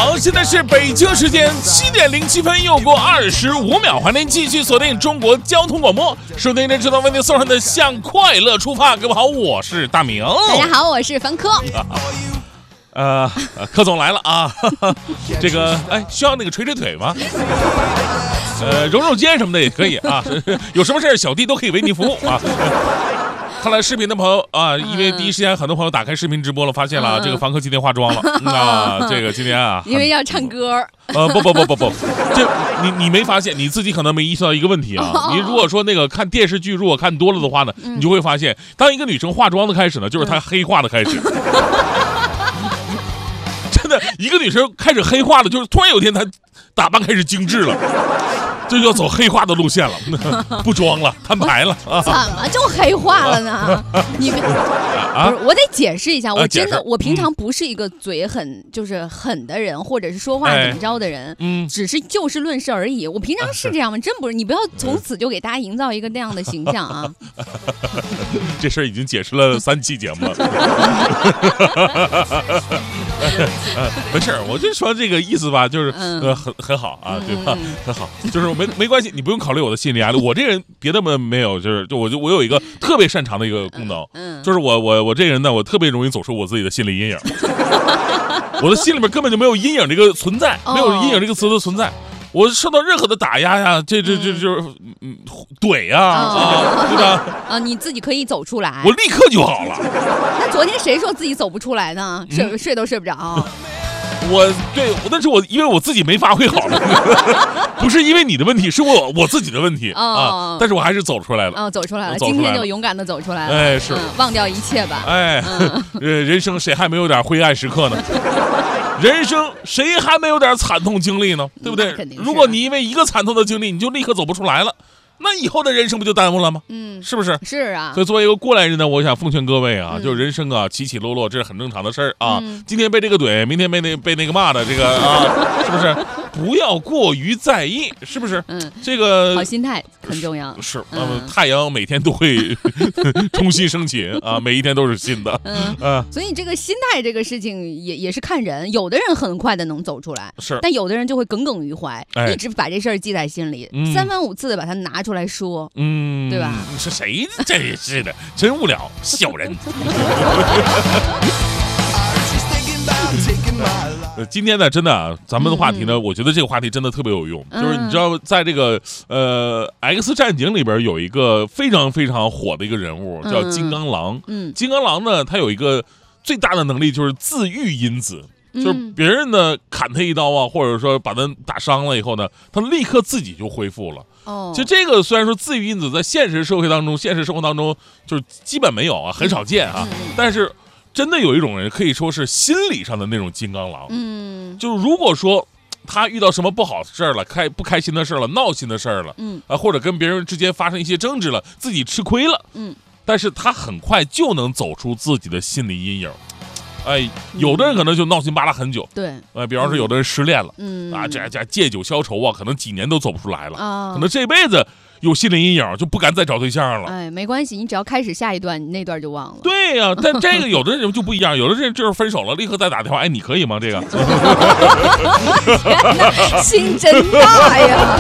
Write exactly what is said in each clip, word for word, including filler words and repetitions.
好，现在是北京时间七点零七分，又过二十五秒，欢迎您继续锁定中国交通广播，收听这知道为您送上的向快乐出发。各位好，我是大明。 大家好，我是凡科。 呃，柯总来了啊！这个，哎，需要那个捶捶腿吗？呃，揉揉肩什么的也可以啊。有什么事小弟都可以为您服务啊。看来视频的朋友啊，因为第一时间很多朋友打开视频直播了，发现了、嗯、这个凡客今天化妆了、嗯、啊，这个今天啊， 因为要唱歌。 呃，不不不不不，这你你没发现，你自己可能没意识到一个问题啊。你如果说那个看电视剧，如果看多了的话呢，你就会发现，当一个女生化妆的开始呢，就是她黑化的开始。真的，一个女生开始黑化了，就是突然有一天她打扮开始精致了。这就要走黑化的路线了，不装了，摊牌了啊！ 怎么就黑化了呢？你不是，我得解释一下，我真的， 啊、 我平常不是一个嘴很就是狠的人，或者是说话怎么着的人，嗯，只是就事论事而已。我平常是这样吗？真不是，你不要从此就给大家营造一个那样的形象啊！ 这事儿已经解释了三期节目了。没事儿，我就说这个意思吧，就是、嗯、呃很很好啊，对吧？嗯、很好，就是没没关系，你不用考虑我的心理压力。我这人别的没没有，就是就我就我有一个特别擅长的一个功能，嗯，嗯就是我我我这个人呢，我特别容易走出我自己的心理阴影。我的心里面根本就没有阴影这个存在，没有阴影这个词的存在。我受到任何的打压呀，这这这就是嗯怼呀啊，对吧？ 啊，你自己可以走出来， 我立刻就好了。 那昨天谁说自己走不出来呢？睡、嗯、睡都睡不着。 我对，但是我因为我自己没发挥好了，不是因为你的问题，是我我自己的问题、哦、啊。但是我还是走出来了， 哦，走出来了，今天就勇敢的走出来了。 哎，是、嗯， 忘掉一切吧。 哎，嗯、人生谁还没有点灰暗时刻呢？人生谁还没有点惨痛经历呢？对不对？ 肯定是啊、 如果你因为一个惨痛的经历，你就立刻走不出来了。那以后的人生不就耽误了吗？嗯，是不是？ 是啊。 所以作为一个过来人呢，我想奉劝各位啊，嗯、就人生啊起起落落，这是很正常的事儿啊。嗯、今天被这个怼，明天被那被那个骂的，这个啊，是不是？不要过于在意，是不是？嗯，这个好心态很重要。 是，是嗯、呃，太阳每天都会重新升起啊，每一天都是新的。嗯啊，所以这个心态这个事情也也是看人，有的人很快的能走出来， 是， 但有的人就会耿耿于怀， 哎、 一直把这事儿记在心里，嗯、三番五次的把它拿出来说， 嗯， 对吧？ 是谁？真是的，真无聊，小人。呃，今天呢，真的啊，咱们的话题呢，嗯、我觉得这个话题真的特别有用。嗯、就是你知道，在这个呃《X 战警》里边有一个非常非常火的一个人物，叫金刚狼。嗯，金刚狼呢，他有一个最大的能力就是自愈因子，嗯、就是别人呢砍他一刀啊，或者说把他打伤了以后呢，他立刻自己就恢复了。哦，就这个虽然说自愈因子在现实社会当中、现实生活当中就是基本没有啊，很少见啊，嗯、但是。真的有一种人可以说是心理上的那种金刚狼，嗯，就是如果说他遇到什么不好的事儿了，开不开心的事儿了，闹心的事儿了，嗯啊，或者跟别人之间发生一些争执了，自己吃亏了，嗯，但是他很快就能走出自己的心理阴影。哎，有的人可能就闹心巴拉很久， 对， 呃，比方说有的人失恋了，嗯啊，这这借酒消愁啊，可能几年都走不出来了，啊，可能这辈子有心理阴影，就不敢再找对象了。 哎，没关系，你只要开始下一段，你那段就忘了。 对呀、啊，但这个有的人就不一样，有的人就是分手了，立刻再打电话，哎，你可以吗？这个， 天哪，心真大呀！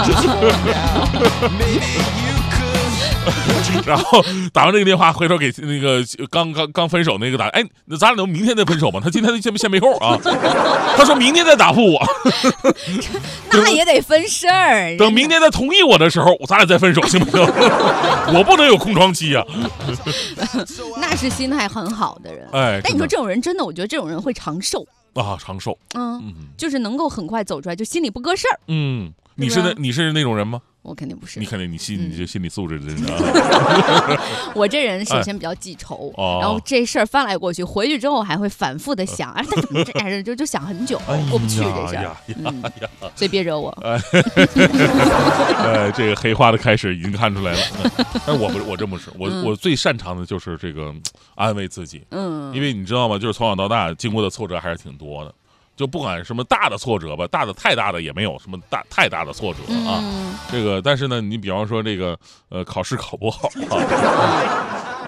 然后打完这个电话，回头给那个刚刚刚分手那个打，哎，那咱俩能明天再分手吗？他今天先先没空啊，他说明天再答复我。 那也得分事儿， 等明天再同意我的时候，咱俩再分手行不行？我不能有空窗期啊。 那是心态很好的人，哎，但你说这种人真的，我觉得这种人会长寿啊，长寿，嗯， 嗯就是能够很快走出来，就心里不搁事儿。 嗯，你是那你是那种人吗？ 我肯定不是， 你肯定你心你这心理素质真的。 我这人首先比较记仇，哎、然后这事儿翻来过去，回去之后还会反复的想，哎，他怎么这样，就就想很久，哎、过不去这事儿，嗯，所以别惹我。 哎，呃，这个黑化的开始已经看出来了，但是我不，我真不是，我、嗯、我最擅长的就是这个安慰自己，嗯，因为你知道吗？就是从小到大经过的挫折还是挺多的。就不管什么大的挫折吧，大的太大的也没有什么大太大的挫折啊。嗯、这个，但是呢，你比方说这个呃，考试考不好啊，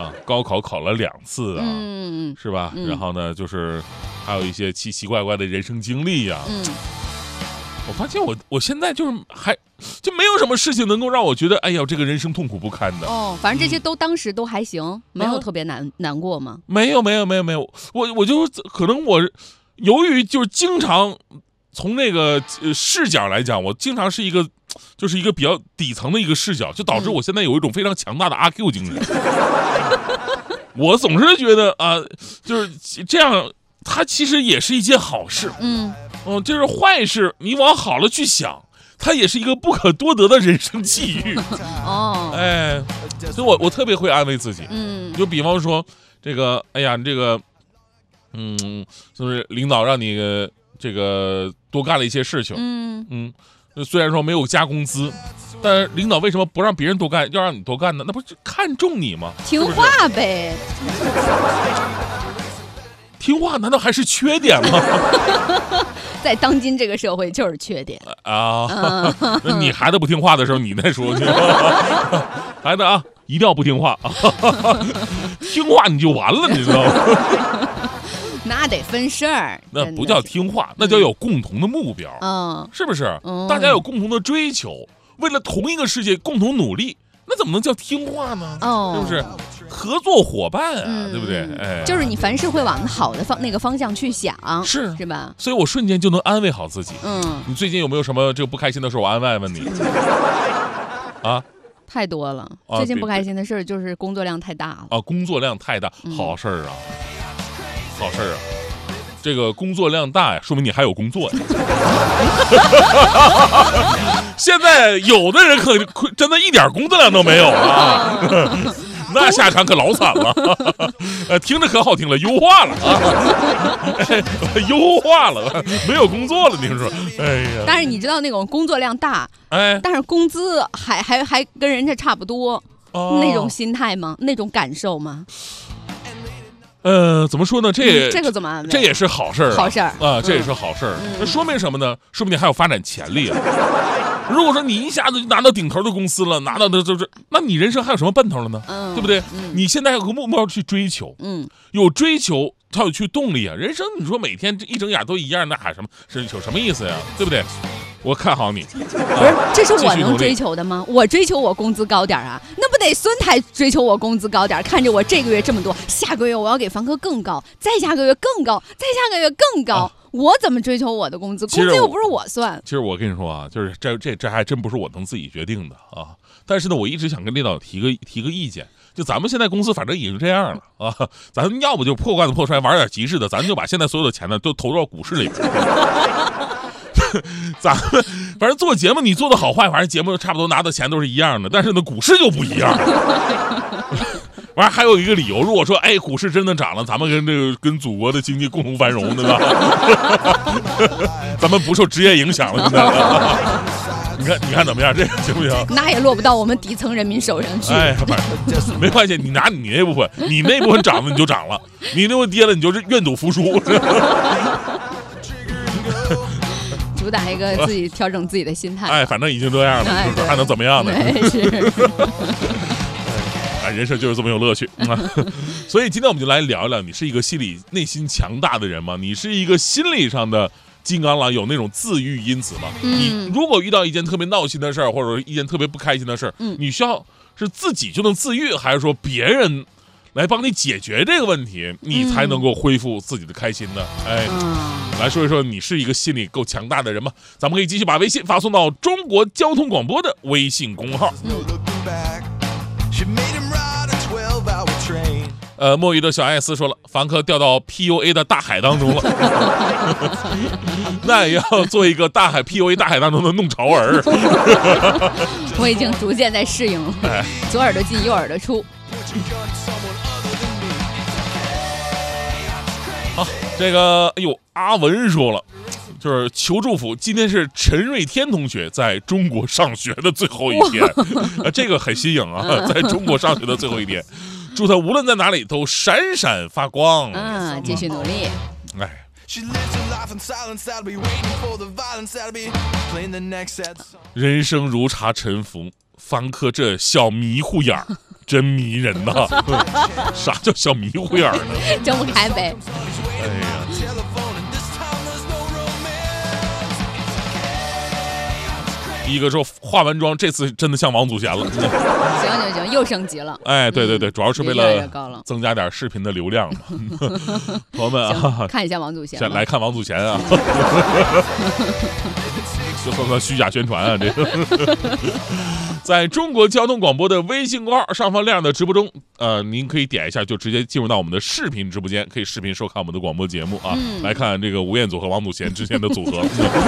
啊，高考考了两次啊， 嗯， 是吧？ 嗯、 然后呢，就是还有一些奇奇怪怪的人生经历呀、啊。 嗯， 我发现我我现在就是还就没有什么事情能够让我觉得，哎呀，这个人生痛苦不堪的。 哦，反正这些都当时都还行，嗯、没有特别难、啊、难过吗？ 没有，没有，没有，没有。我我就可能我由于就是经常从那个呃视角来讲，我经常是一个。就是一个比较底层的一个视角，就导致我现在有一种非常强大的阿 Q 精神。我总是觉得啊、呃，就是这样，它其实也是一件好事。 嗯， 嗯、呃，就是坏事，你往好了去想，它也是一个不可多得的人生际遇。 哦， 哎，所以我我特别会安慰自己。 嗯， 就比方说这个，哎呀，这个，嗯，就是领导让你这个多干了一些事情。 嗯嗯。虽然说没有加工资，但是领导为什么不让别人多干，要让你多干呢？那不是看重你吗？ 听话呗。 听话难道还是缺点吗？ 在当今这个社会就是缺点啊！嗯、那你孩子不听话的时候，你再说去。孩子啊，一定要不听话啊！听话你就完了，你知道吗？ 那得分事儿， 那不叫听话，那叫有共同的目标， 嗯， 是不是？ 嗯、 大家有共同的追求，为了同一个世界共同努力，那怎么能叫听话呢？ 哦， 是不是？合作伙伴啊， 嗯、 对不对？哎， 就是你凡事会往好的方那个方向去想， 是是吧？ 所以我瞬间就能安慰好自己。 嗯， 你最近有没有什么这个不开心的事？我安慰问你。啊？ 太多了，最近不开心的事就是工作量太大了。 啊，工作量太大，好事儿啊。好事儿啊，这个工作量大呀，说明你还有工作呀。现在有的人可真的一点工作量都没有了，那下场可老惨了。呃，听着可好听了，优化了啊，优化了，没有工作了，听说。哎呀， 但是你知道那种工作量大， 哎， 但是工资还还还跟人家差不多，哦、那种心态吗？那种感受吗？ 呃，怎么说呢？这也、 嗯、这个怎么安慰？ 这也是好事儿、啊， 好事儿啊，这也是好事儿。那、嗯、说明什么呢？说明你还有发展潜力啊。如果说你一下子就拿到顶头的公司了，拿到的就是，那你人生还有什么奔头了呢？嗯，对不对？嗯、你现在有个目标去追求，嗯，有追求才有去动力啊。人生你说每天一睁眼都一样，那还什么是有什么意思呀？对不对？我看好你， 不是，这是我能追求的吗？我追求我工资高点啊，那不得孙台追求我工资高点，看着我这个月这么多，下个月我要给房客更高，再下个月更高，再下个月更高，啊、我怎么追求我的工资？工资又不是我算。 其实我跟你说啊，就是这这这还真不是我能自己决定的啊。但是呢，我一直想跟领导提个提个意见，就咱们现在公司反正已经这样了啊，咱要不就破罐子破摔，玩点极致的，咱就把现在所有的钱呢都投到股市里边。咱们反正做节目，你做的好坏，反正节目差不多拿的钱都是一样的，但是呢，股市就不一样。完还有一个理由，如果说哎，股市真的涨了，咱们跟这个跟祖国的经济共同繁荣，对吧？咱们不受职业影响了，现在。你看，你看怎么样？这个行不行？ 那也落不到我们底层人民手上去。 哎，反正没关系，你拿你那部分，你那部分涨了你就涨了，你那部分跌了你就是愿赌服输。 主打一个自己调整自己的心态。 哎，反正已经这样了， 哎、 还能怎么样呢？ 是。 哎，人生就是这么有乐趣。所以今天我们就来聊一聊，你是一个心理内心强大的人吗？你是一个心理上的金刚狼，有那种自愈因子吗？嗯、你如果遇到一件特别闹心的事儿，或者一件特别不开心的事儿，嗯、你需要是自己就能自愈，还是说别人来帮你解决这个问题，你才能够恢复自己的开心呢？哎，嗯、来说一说你是一个心理够强大的人吗？咱们可以继续把微信发送到中国交通广播的微信公号。嗯、呃，墨鱼的小艾斯说了，房客掉到 P U A 的大海当中了，那也要做一个大海 P U A 大海当中的弄潮儿。 我已经逐渐在适应了，哎、左耳朵进右耳朵出。 好，这个哎呦，阿文说了，就是求祝福，今天是陈瑞天同学在中国上学的最后一天，啊，这个很新颖啊，在中国上学的最后一天，祝他无论在哪里都闪闪发光。 嗯，继续努力。 哎。人生如茶沉浮，房客这小迷糊眼儿。 真迷人呐！啥叫小迷糊眼呢？ 睁不开呗。 哎呀。第一个说化完妆，这次真的像王祖贤了。 行行行，又升级了。 哎，对对对，主要是为了增加点视频的流量嘛。朋友们啊， 看一下王祖贤， 先来看王祖贤啊。这算不算虚假宣传啊？这个，在中国交通广播的微信公号上方亮的直播中，呃，您可以点一下，就直接进入到我们的视频直播间，可以视频收看我们的广播节目啊，嗯、来看这个吴彦祖和王祖贤之间的组合。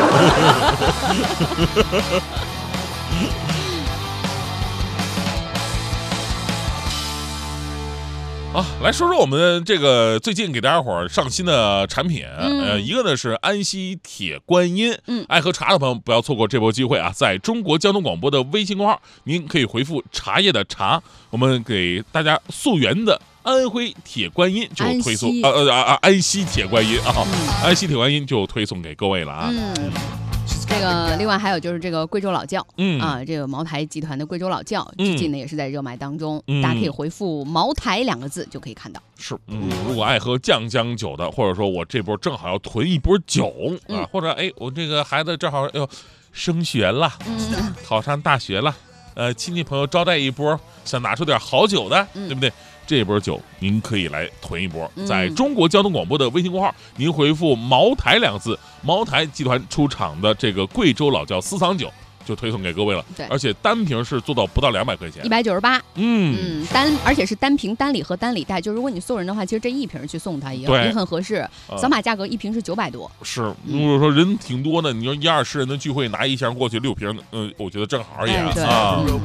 啊，来说说我们这个最近给大家伙儿上新的产品，嗯、呃，一个呢是安溪铁观音，嗯，爱喝茶的朋友不要错过这波机会啊！在中国交通广播的微信公号，您可以回复“茶叶的茶”，我们给大家溯源的安徽铁观音就推送，呃呃啊安溪铁观音啊，嗯、安溪铁观音就推送给各位了啊。嗯这个另外还有就是这个贵州老窖，嗯啊，这个茅台集团的贵州老窖最近呢也是在热卖当中，嗯、大家可以回复“茅台”两个字就可以看到。 是，嗯，如果爱喝酱香酒的，或者说我这波正好要囤一波酒、嗯、啊，或者哎我这个孩子正好要升学了，嗯，考上大学了，呃，亲戚朋友招待一波，想拿出点好酒的，嗯、对不对？这波酒您可以来囤一波，在中国交通广播的微信公号，您回复“茅台”两个字，茅台集团出厂的这个贵州老窖私藏酒就推送给各位了。对，而且单瓶是做到不到两百块钱， 一百九十八。 嗯嗯，单而且是单瓶单礼和单礼袋，就是如果你送人的话，其实这一瓶去送他也也很合适。扫码价格一瓶是九百多。 是，如果说人挺多的，你说一二十人的聚会拿一箱过去六瓶，嗯、呃，我觉得正好也、 哎、 啊。 嗯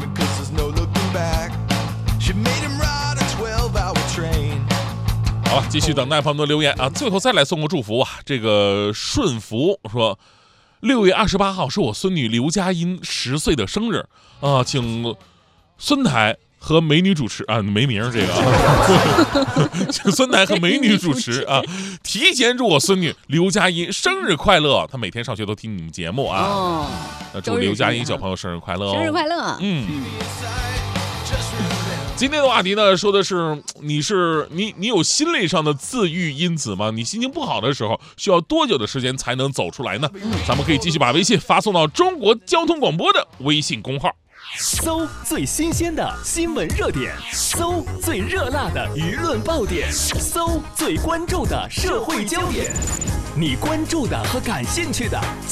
好了，继续等待朋友们的留言啊！最后再来送个祝福啊！这个顺福说，六月二十八号是我孙女刘佳音十岁的生日啊，请孙台和美女主持啊，没名这个啊，请孙台和美女主持啊，提前祝我孙女刘佳音生日快乐！她每天上学都听你们节目啊，哦、祝刘佳音小朋友生日快乐哦！ 生日快乐！ 嗯。今天的话题呢，说的是你是你你有心理上的自愈因子吗？你心情不好的时候，需要多久的时间才能走出来呢？咱们可以继续把微信发送到中国交通广播的微信公号， 搜最新鲜的新闻热点，搜最热辣的舆论爆点，搜最关注的社会焦点，你关注的和感兴趣的